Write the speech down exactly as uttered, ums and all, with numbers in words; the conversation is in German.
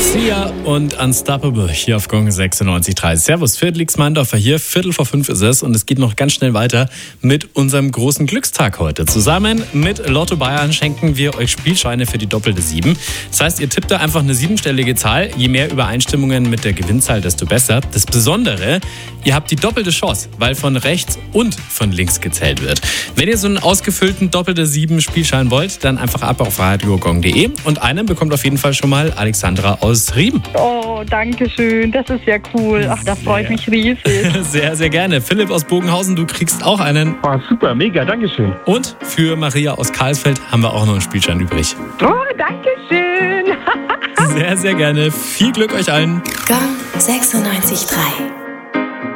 Sia und Unstoppable hier auf Gong sechsundneunzig Komma drei. Servus, Felix Meindorfer hier. Viertel vor fünf ist es und es geht noch ganz schnell weiter mit unserem großen Glückstag heute. Zusammen mit Lotto Bayern schenken wir euch Spielscheine für die doppelte sieben. Das heißt, ihr tippt da einfach eine siebenstellige Zahl. Je mehr Übereinstimmungen mit der Gewinnzahl, desto besser. Das Besondere, ihr habt die doppelte Chance, weil von rechts und von links gezählt wird. Wenn ihr so einen ausgefüllten doppelte sieben Spielschein wollt, dann einfach ab auf radio gong punkt de und einen bekommt auf jeden Fall schon mal Alexandra aus Rieben. Oh, danke schön. Das ist ja cool. Ach, da freue ich mich riesig. Sehr, sehr gerne. Philipp aus Bogenhausen, du kriegst auch einen. Oh, super, mega, danke schön. Und für Maria aus Karlsfeld haben wir auch noch einen Spielschein übrig. Oh, danke schön. Sehr, sehr gerne. Viel Glück euch allen. Gong sechsundneunzig Komma drei.